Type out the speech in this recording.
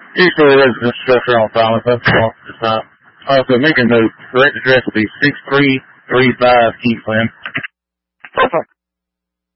Easterly residence structure on file. That's all this time. Also, make a note. Correct address will be 6335 Keithland. Perfect.